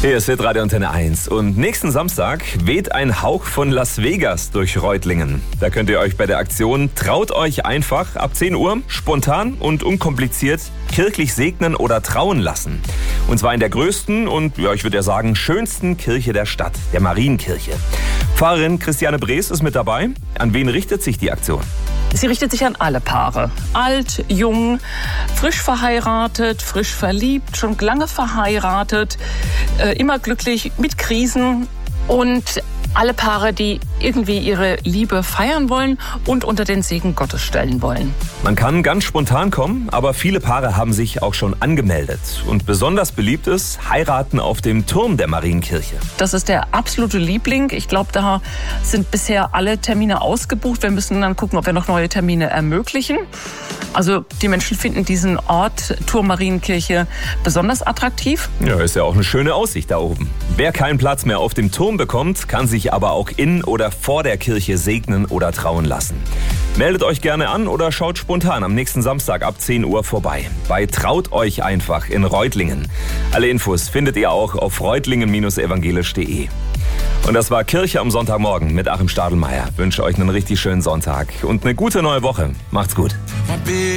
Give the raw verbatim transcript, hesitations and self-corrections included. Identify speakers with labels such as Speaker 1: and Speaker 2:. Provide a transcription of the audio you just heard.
Speaker 1: Hier ist Hitradio Antenne eins und nächsten Samstag weht ein Hauch von Las Vegas durch Reutlingen. Da könnt ihr euch bei der Aktion Traut euch einfach ab zehn Uhr spontan und unkompliziert kirchlich segnen oder trauen lassen. Und zwar in der größten und, ja, ich würde ja sagen, schönsten Kirche der Stadt, der Marienkirche. Pfarrerin Christiane Brees ist mit dabei. An wen richtet sich die Aktion?
Speaker 2: Sie richtet sich an alle Paare. Alt, jung, frisch verheiratet, frisch verliebt, schon lange verheiratet, äh, immer glücklich, mit Krisen und alle Paare, die irgendwie ihre Liebe feiern wollen und unter den Segen Gottes stellen wollen.
Speaker 1: Man kann ganz spontan kommen, aber viele Paare haben sich auch schon angemeldet. Und besonders beliebt ist Heiraten auf dem Turm der Marienkirche.
Speaker 2: Das ist der absolute Liebling. Ich glaube, da sind bisher alle Termine ausgebucht. Wir müssen dann gucken, ob wir noch neue Termine ermöglichen. Also die Menschen finden diesen Ort, Turm Marienkirche, besonders attraktiv.
Speaker 1: Ja, ist ja auch eine schöne Aussicht da oben. Wer keinen Platz mehr auf dem Turm bekommt, kann sich aber auch in oder vor der Kirche segnen oder trauen lassen. Meldet euch gerne an oder schaut spontan am nächsten Samstag ab zehn Uhr vorbei. Bei Traut euch einfach in Reutlingen. Alle Infos findet ihr auch auf reutlingen Bindestrich evangelisch Punkt de. Und das war Kirche am Sonntagmorgen mit Achim Stadelmeier. Wünsche euch einen richtig schönen Sonntag und eine gute neue Woche. Macht's gut.